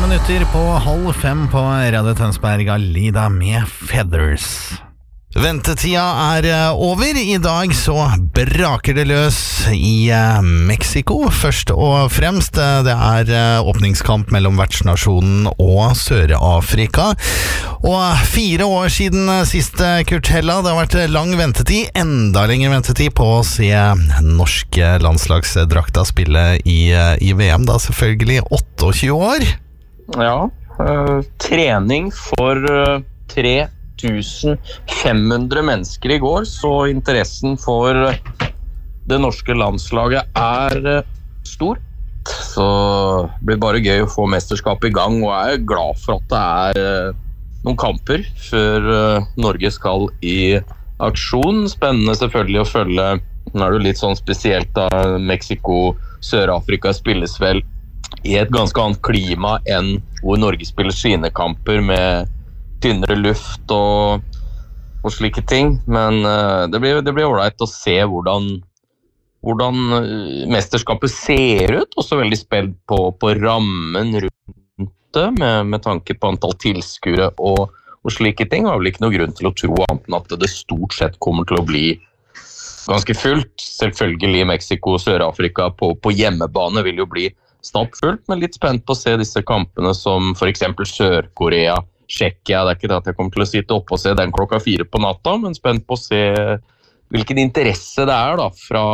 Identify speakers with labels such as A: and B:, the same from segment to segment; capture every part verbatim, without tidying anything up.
A: minutter på halv fem på Radio Tønsberg, Alida med Feathers. Ventetida er over. I dag så braker det løs i Mexico. Først og fremst, det er åpningskamp mellom vertsnasjonen og Sør-Afrika. Og fire år siden siste Kurt Hella, det har vært lang ventetid, enda lengre ventetid på å se norske landslagsdrakta spille i, i V M, da selvfølgelig tjueåtte år.
B: Ja, uh, trening for uh, tre tusen fem hundre mennesker i går, så interessen for det norske landslaget er stor. Så det blir bare gøy å få mesterskapet i gang, og jeg er glad for at det er noen kamper før Norge skal i aksjon. Spennende selvfølgelig å følge. Nå er det jo litt sånn spesielt da Mexico, Sør-Afrika spilles vel i et ganske annet klima enn hvor Norge spiller sine kamper med tynnere luft og, og slike ting, men uh, det blir det blir ålreit å se hvordan, hvordan mesterskapet ser ut, og så veldig spent på, på rammen rundt det, med, med tanke på antall tilskuere og, og slike ting. Det er vel ikke noe grunn til å tro annet enn at det stort sett kommer til å bli ganske fullt. Selvfølgelig Mexico og Sør-Afrika på, på hjemmebane vil jo bli stappfullt, men litt spent på å se disse kampene som for eksempel Sør-Korea, Tsjekkia. Det er ikke det at jeg kommer til å sitte oppe og se den klokka fire på natta, men spent på å se hvilken interesse det er da, fra,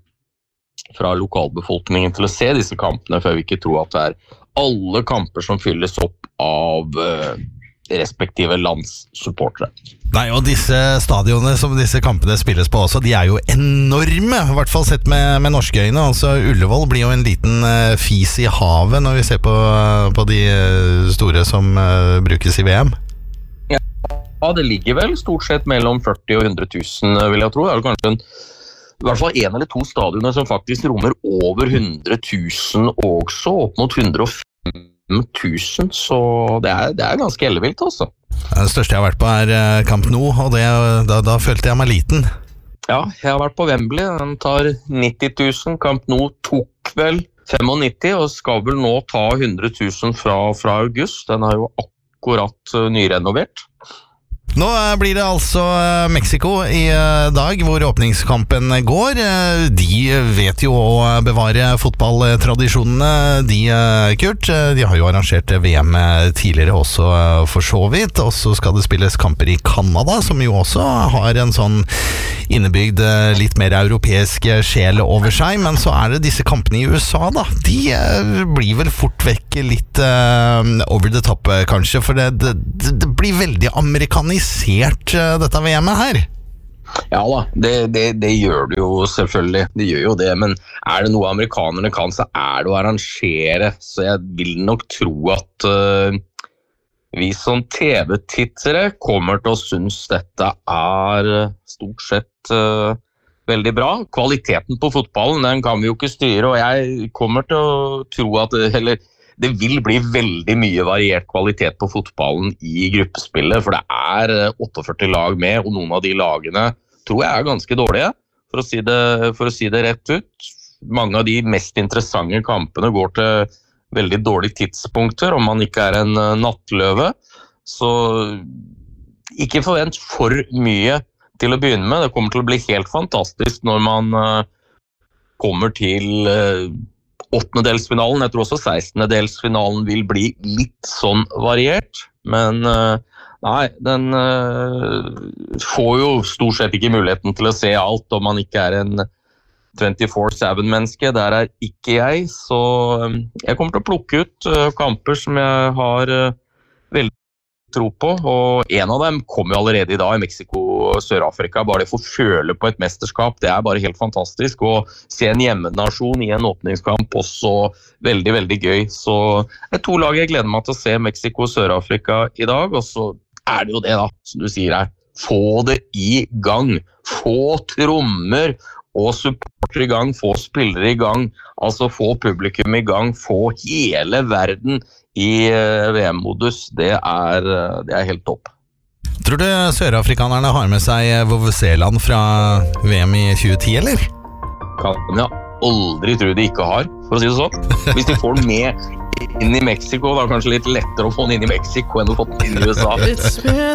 B: fra lokalbefolkningen til å se disse kampene, for jeg vil ikke tro at det er alle kamper som fylles opp av uh, respektive lands supportere.
A: Nei, og disse stadionene som disse kampene spilles på også, de er jo enorme, i hvert fall sett med, med norske øyne. Altså Ullevål blir jo en liten uh, fis i havet når vi ser på, på de store som uh, brukes i V M.
B: Ja, det ligger vel stort sett mellom førti og hundre tusen, vil jeg tro. Det er kanskje en, i hvert fall en eller to stadioner som faktisk rommer over hundre tusen også, opp mot hundre og fem tusen, så det er, det er ganske ellevilt altså.
A: Det største jeg har vært på er Camp Nou, og det, da, da følte jeg meg liten.
B: Ja, jeg har vært på Wembley, den tar nitti tusen, Camp Nou tok vel nittifem, og skal vel nå ta hundre tusen fra, fra august. Den er jo akkurat nyrenovert.
A: Nå blir det altså Mexico i dag, hvor åpningskampen går. De vet jo å bevare fotballtradisjonene, de, Kurt. De har jo arrangert V M tidligere også, for så vidt. Og så skal det spilles kamper i Canada, som jo også har en sånn innebygd litt mer europeisk sjel over seg. Men så er det disse kampene i U S A, da. De blir vel fort vekk litt uh, over the top, kanskje, for det, det, det blir veldig amerikanisert dette V M-et her.
B: Ja da, det, det, det gjør det jo selvfølgelig, det gjør jo det, men er det noe amerikanerne kan, så er det å arrangere, så jeg vil nok tro at uh, vi som T V-tittere kommer til å synes dette er stort sett uh, veldig bra. Kvaliteten på fotballen, den kan vi jo ikke styre, og jeg kommer til å tro at, eller det vil bli veldig mye variert kvalitet på fotballen i gruppespillet, for det er førtiåtte lag med, og noen av de lagene tror jeg er ganske dårlige, for å si det, for å si det rett ut. Mange av de mest interessante kampene går til veldig dårlige tidspunkter, om man ikke er en nattløve. Så ikke forvent for mye til å begynne med. Det kommer til å bli helt fantastisk når man kommer til åttendedelsfinalen. Jeg tror også sekstendedelsfinalen vil bli litt sånn variert, men uh, nei, den uh, får jo stort sett ikke muligheten til å se alt om man ikke er en twenty-four seven menneske. Der er ikke jeg, så um, jeg kommer til å plukke ut uh, kamper som jeg har uh, veldig tro på, og en av dem kommer jo allerede i dag i Mexico og Sør-Afrika. Bare det å få føle på et mesterskap, det er bare helt fantastisk, og se en hjemmenasjon i en åpningskamp også veldig, veldig gøy. Så det er to lag jeg gleder meg til å se, Mexico og Sør-Afrika i dag, og så er det jo det da, som du sier her, få det i gang, få trommer og supporter i gang, få spillere i gang, altså få publikum i gang, få hele verden i V M-modus. Det er, det er helt topp.
A: Tror du sørafrikanerne har med seg Vuvuzela fra V M i tjue ti, eller?
B: Kan jeg aldri tro de ikke har, for å si det sånn. Hvis de får med inn i Mexico. Det er kanskje litt lettere å få den inn i Mexico enn å få den inn i U S A.